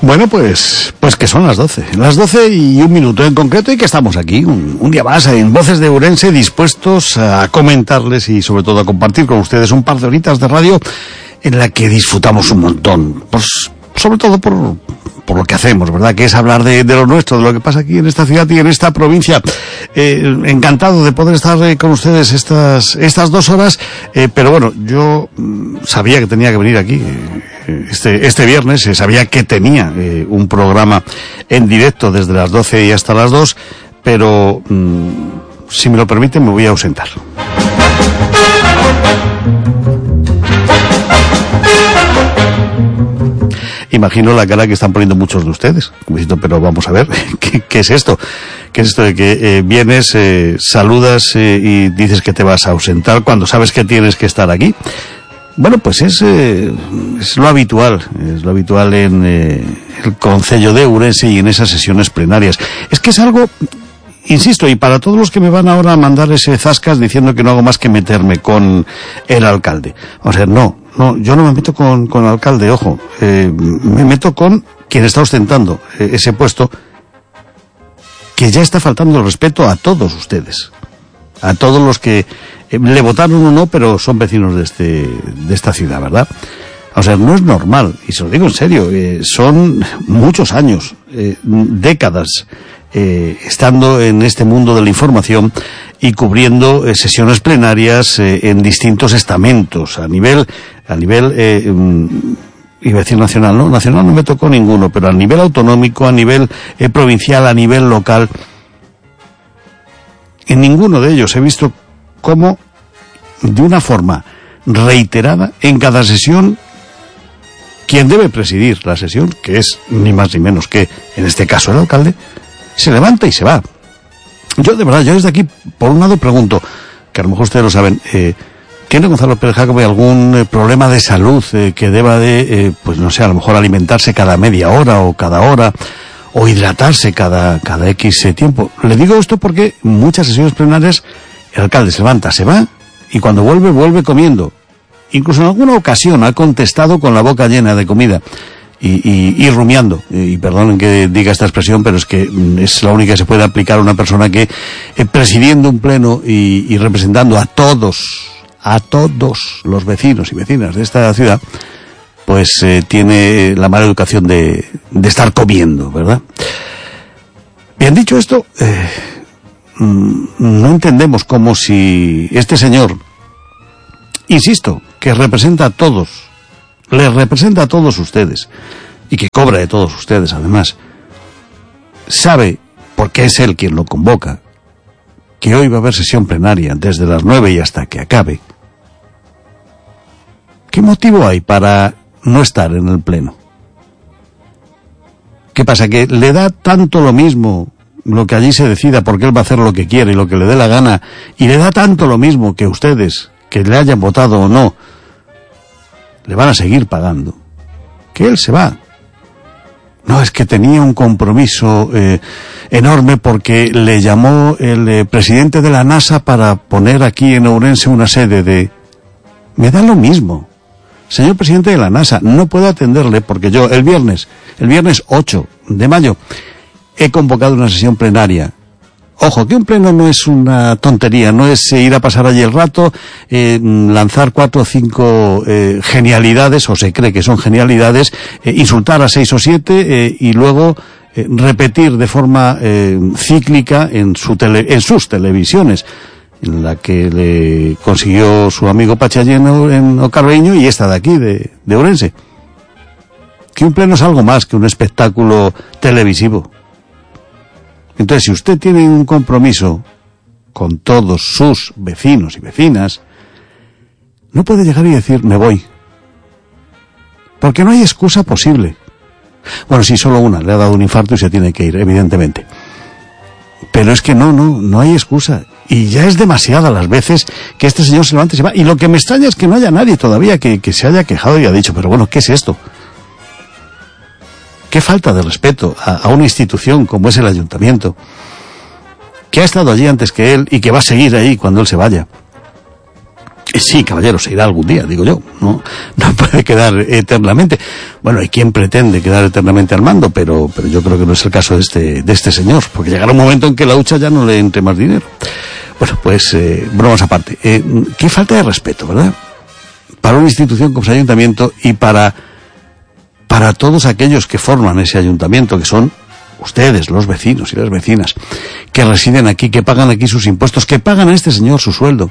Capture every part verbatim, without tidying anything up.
Bueno, pues pues que son las doce. Las doce y un minuto en concreto y que estamos aquí, un, un día más en Voces de Ourense, dispuestos a comentarles y sobre todo a compartir con ustedes un par de horitas de radio en la que disfrutamos un montón. Pues sobre todo por, por lo que hacemos, ¿verdad? Que es hablar de, de lo nuestro, de lo que pasa aquí en esta ciudad y en esta provincia. Eh, encantado de poder estar eh, con ustedes estas estas dos horas, eh, pero bueno, yo mm, sabía que tenía que venir aquí eh, este este viernes, eh, sabía que tenía eh, un programa en directo desde las doce y hasta las dos, pero mm, si me lo permiten me voy a ausentar. Imagino la cara que están poniendo muchos de ustedes, pero vamos a ver, ¿qué, qué es esto? ¿Qué es esto de que eh, vienes, eh, saludas eh, y dices que te vas a ausentar cuando sabes que tienes que estar aquí? Bueno, pues es, eh, es lo habitual, es lo habitual en eh, el Concello de Ourense y en esas sesiones plenarias. Es que es algo, insisto, y para todos los que me van ahora a mandar ese zascas diciendo que no hago más que meterme con el alcalde. O sea, no. No, yo no me meto con, con el alcalde, ojo, eh, me meto con quien está ostentando eh, ese puesto, que ya está faltando el respeto a todos ustedes, a todos los que eh, le votaron o no, pero son vecinos de este de esta ciudad, ¿verdad? O sea, no es normal, y se lo digo en serio, eh, son muchos años, eh, décadas, eh, estando en este mundo de la información y cubriendo eh, sesiones plenarias eh, en distintos estamentos, a nivel, a nivel, eh, iba a decir nacional, no, nacional no me tocó ninguno, pero a nivel autonómico, a nivel eh, provincial, a nivel local, en ninguno de ellos he visto cómo, de una forma reiterada, en cada sesión, quien debe presidir la sesión, que es ni más ni menos que, en este caso, el alcalde, se levanta y se va. Yo, de verdad, yo desde aquí, por un lado, pregunto, que a lo mejor ustedes lo saben, eh, ¿tiene Gonzalo Pérez Jácome algún eh, problema de salud eh, que deba de, eh, pues no sé, a lo mejor alimentarse cada media hora o cada hora, o hidratarse cada, cada X eh, tiempo? Le digo esto porque muchas sesiones plenarias, el alcalde se levanta, se va, y cuando vuelve, vuelve comiendo. Incluso en alguna ocasión ha contestado con la boca llena de comida. Y, y, y rumiando, y perdonen que diga esta expresión, pero es que es la única que se puede aplicar a una persona que, eh, presidiendo un pleno y, y representando a todos, a todos los vecinos y vecinas de esta ciudad, pues eh, tiene la mala educación de, de estar comiendo, ¿verdad? Bien, dicho esto, eh, no entendemos como si este señor, insisto, que representa a todos, les representa a todos ustedes, y que cobra de todos ustedes además, sabe, porque es él quien lo convoca, que hoy va a haber sesión plenaria desde las nueve y hasta que acabe. ¿Qué motivo hay para no estar en el pleno? ¿Qué pasa? ¿Que le da tanto lo mismo lo que allí se decida, porque él va a hacer lo que quiere y lo que le dé la gana, y le da tanto lo mismo que ustedes, que le hayan votado o no, le van a seguir pagando, que él se va? No, es que tenía un compromiso eh, enorme porque le llamó el eh, presidente de la NASA para poner aquí en Ourense una sede de... Me da lo mismo. Señor presidente de la NASA, no puedo atenderle porque yo el viernes, el viernes ocho de mayo, he convocado una sesión plenaria. Ojo, que un pleno no es una tontería, no es eh, ir a pasar allí el rato, eh, lanzar cuatro o cinco eh, genialidades, o se cree que son genialidades, eh, insultar a seis o siete eh, y luego eh, repetir de forma eh, cíclica en, su tele, en sus televisiones, en la que le consiguió su amigo Pachalleno en Ocarreño y esta de aquí, de, de Ourense. Que un pleno es algo más que un espectáculo televisivo. Entonces, si usted tiene un compromiso con todos sus vecinos y vecinas, no puede llegar y decir, me voy. Porque no hay excusa posible. Bueno, sí, solo una, le ha dado un infarto y se tiene que ir, evidentemente. Pero es que no, no, no hay excusa. Y ya es demasiadas las veces que este señor se levanta y se va. Y lo que me extraña es que no haya nadie todavía que, que se haya quejado y haya dicho, pero bueno, ¿qué es esto? Qué falta de respeto a, a una institución como es el ayuntamiento, que ha estado allí antes que él y que va a seguir ahí cuando él se vaya. Sí, caballero, se irá algún día, digo yo, no, no puede quedar eternamente. Bueno, hay quien pretende quedar eternamente al mando, pero, pero yo creo que no es el caso de este, de este señor, porque llegará un momento en que la hucha ya no le entre más dinero. Bueno, pues, eh, bromas aparte, eh, qué falta de respeto, ¿verdad? Para una institución como ese ayuntamiento y para, para todos aquellos que forman ese ayuntamiento, que son ustedes, los vecinos y las vecinas, que residen aquí, que pagan aquí sus impuestos, que pagan a este señor su sueldo.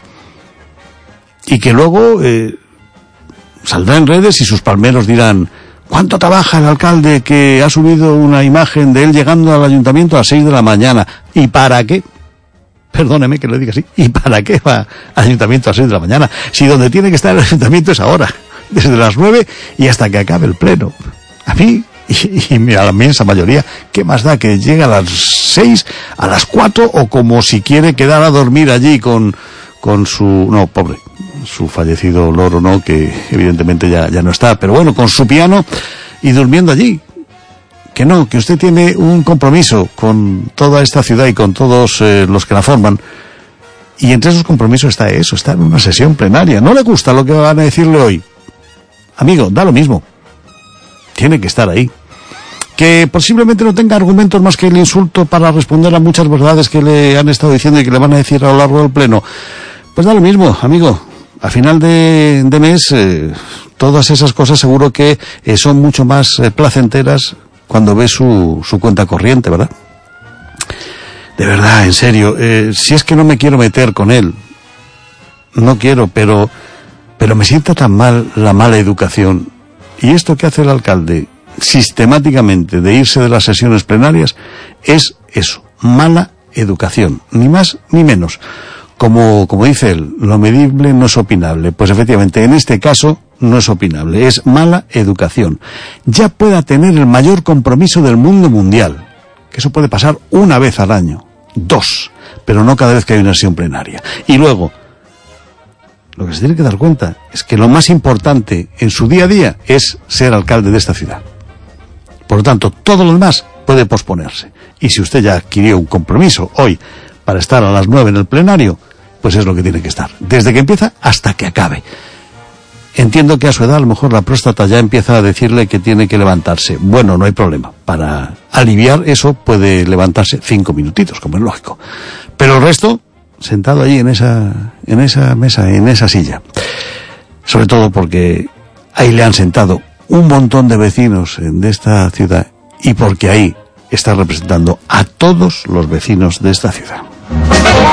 Y que luego eh, saldrá en redes y sus palmeros dirán: ¿cuánto trabaja el alcalde que ha subido una imagen de él llegando al ayuntamiento a las seis de la mañana? ¿Y para qué? Perdóneme que le diga así. ¿Y para qué va al ayuntamiento a las seis de la mañana? Si donde tiene que estar el ayuntamiento es ahora, desde las nueve y hasta que acabe el pleno. A mí, y, y a la inmensa mayoría, ¿qué más da que llegue a las seis, a las cuatro, o como si quiere quedar a dormir allí con, con su... No, pobre... su fallecido loro, ¿no?, que evidentemente ya, ya no está, pero bueno, con su piano y durmiendo allí. Que no, que usted tiene un compromiso con toda esta ciudad y con todos eh, los que la forman, y entre esos compromisos está eso, está en una sesión plenaria. ¿No le gusta lo que van a decirle hoy? Amigo, da lo mismo, tiene que estar ahí. Que posiblemente no tenga argumentos más que el insulto para responder a muchas verdades que le han estado diciendo y que le van a decir a lo largo del pleno, pues da lo mismo, amigo. A final de, de mes, eh, todas esas cosas seguro que eh, son mucho más eh, placenteras cuando ve su, su cuenta corriente, ¿verdad? De verdad, en serio, eh, si es que no me quiero meter con él, no quiero, pero, pero me sienta tan mal la mala educación. Y esto que hace el alcalde sistemáticamente de irse de las sesiones plenarias es eso, mala educación, ni más ni menos. Como, como dice él, lo medible no es opinable. Pues efectivamente, en este caso no es opinable, es mala educación. Ya pueda tener el mayor compromiso del mundo mundial, que eso puede pasar una vez al año, dos, pero no cada vez que hay una sesión plenaria. Y luego, lo que se tiene que dar cuenta es que lo más importante en su día a día es ser alcalde de esta ciudad. Por lo tanto, todo lo demás puede posponerse. Y si usted ya adquirió un compromiso hoy para estar a las nueve en el plenario, pues es lo que tiene que estar, desde que empieza hasta que acabe. Entiendo que a su edad a lo mejor la próstata ya empieza a decirle que tiene que levantarse. Bueno, no hay problema. Para aliviar eso puede levantarse cinco minutitos, como es lógico. Pero el resto, sentado allí en esa, en esa mesa, en esa silla. Sobre todo porque ahí le han sentado un montón de vecinos de esta ciudad y porque ahí está representando a todos los vecinos de esta ciudad.